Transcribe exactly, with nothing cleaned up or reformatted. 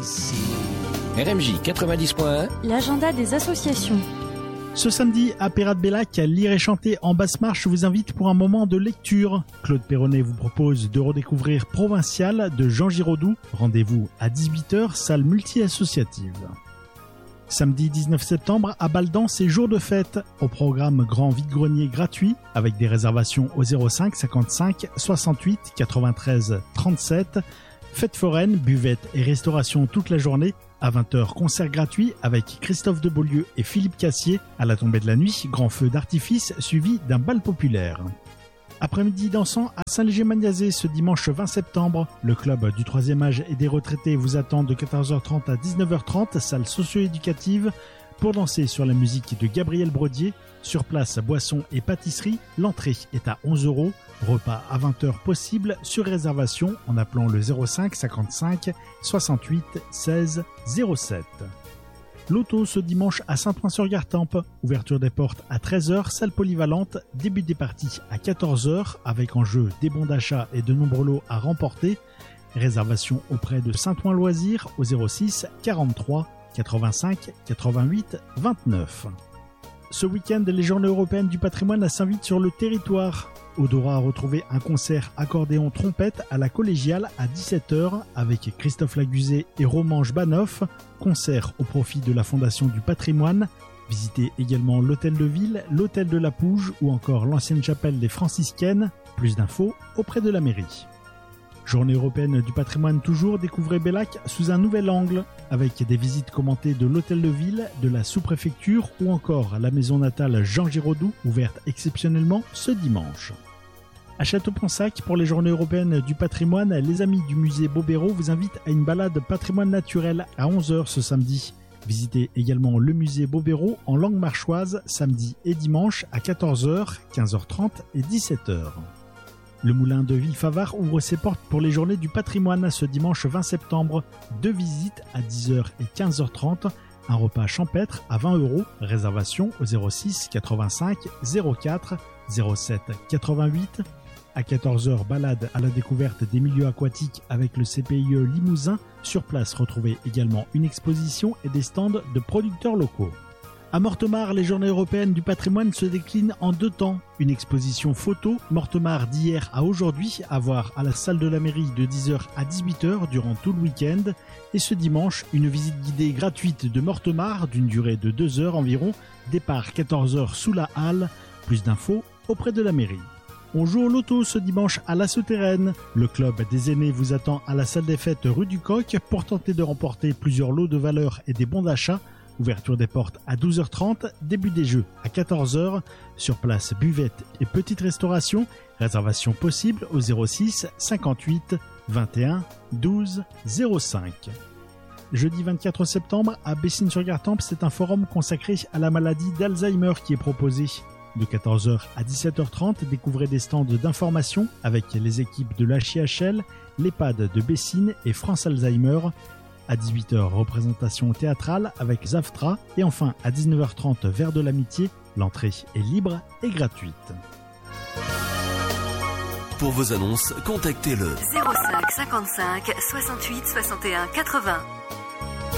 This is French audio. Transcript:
ici. R M J quatre-vingt-dix point un, l'agenda des associations. Ce samedi, à Pérat-de-Bellac, Lire et chanter en basse marche vous invite pour un moment de lecture. Claude Perronnet vous propose de redécouvrir Provincial de Jean Giraudoux. Rendez-vous à dix-huit heures, salle multi-associative. Samedi dix-neuf septembre, à Baldan, c'est jour de fête. Au programme grand vide-grenier gratuit, avec des réservations au zéro cinq cinquante-cinq soixante-huit quatre-vingt-treize trente-sept. Fête foraine, buvette et restauration toute la journée. À vingt heures, concert gratuit avec Christophe de Beaulieu et Philippe Cassier. À la tombée de la nuit, grand feu d'artifice suivi d'un bal populaire. Après-midi dansant à Saint-Léger-Magnazé ce dimanche vingt septembre. Le club du troisième âge et des retraités vous attend de quatorze heures trente à dix-neuf heures trente, salle socio-éducative, pour danser sur la musique de Gabriel Brodier. Sur place, boissons et pâtisserie. L'entrée est à onze euros. Repas à vingt heures possible sur réservation en appelant le zéro cinq cinquante-cinq soixante-huit seize zéro sept. Loto ce dimanche à Saint-Ouen-sur-Gartempe. Ouverture des portes à treize heures, salle polyvalente. Début des parties à quatorze heures avec en jeu des bons d'achat et de nombreux lots à remporter. Réservation auprès de Saint-Ouen Loisirs au zéro six quarante-trois quatre-vingt-cinq quatre-vingt-huit vingt-neuf. Ce week-end, les Journées européennes du patrimoine s'invitent sur le territoire. Odora a retrouvé un concert accordéon-trompette à la collégiale à dix-sept heures avec Christophe Laguzé et Roman Jbanoff. Concert au profit de la Fondation du patrimoine. Visitez également l'hôtel de ville, l'hôtel de la Pouge ou encore l'ancienne chapelle des franciscaines. Plus d'infos auprès de la mairie. Journée européenne du patrimoine toujours, découvrez Bellac sous un nouvel angle, avec des visites commentées de l'hôtel de ville, de la sous-préfecture ou encore la maison natale Jean Giraudoux, ouverte exceptionnellement ce dimanche. À Château-Ponsac, pour les Journées européennes du patrimoine, les amis du musée Bobéro vous invitent à une balade patrimoine naturel à onze heures ce samedi. Visitez également le musée Bobéro en langue marchoise samedi et dimanche à quatorze heures, quinze heures trente et dix-sept heures. Le moulin de Villefavard ouvre ses portes pour les Journées du patrimoine ce dimanche vingt septembre. Deux visites à dix heures et quinze heures trente. Un repas champêtre à vingt euros. Réservation au zéro six quatre-vingt-cinq zéro quatre zéro sept quatre-vingt-huit. À quatorze heures, balade à la découverte des milieux aquatiques avec le C P I E Limousin. Sur place, retrouvez également une exposition et des stands de producteurs locaux. À Mortemart, les Journées européennes du patrimoine se déclinent en deux temps. Une exposition photo, Mortemart d'hier à aujourd'hui, à voir à la salle de la mairie de dix heures à dix-huit heures durant tout le week-end. Et ce dimanche, une visite guidée gratuite de Mortemart d'une durée de deux heures environ. Départ quatorze heures sous la halle. Plus d'infos auprès de la mairie. On joue au loto ce dimanche à la Souterraine. Le club des aînés vous attend à la salle des fêtes rue du Coq pour tenter de remporter plusieurs lots de valeur et des bons d'achat. Ouverture des portes à douze heures trente, début des jeux à quatorze heures. Sur place, buvette et petite restauration. Réservation possible au zéro six cinquante-huit vingt et un douze zéro cinq. Jeudi vingt-quatre septembre, à Bessines-sur-Gartempe, c'est un forum consacré à la maladie d'Alzheimer qui est proposé. De quatorze heures à dix-sept heures trente, découvrez des stands d'information avec les équipes de l'H I H L, l'EHPAD de Bessines et France Alzheimer. À dix-huit heures, représentation théâtrale avec Zaftra. Et enfin, à dix-neuf heures trente, Verre de l'Amitié. L'entrée est libre et gratuite. Pour vos annonces, contactez le zéro cinq cinquante-cinq soixante-huit soixante et un quatre-vingts.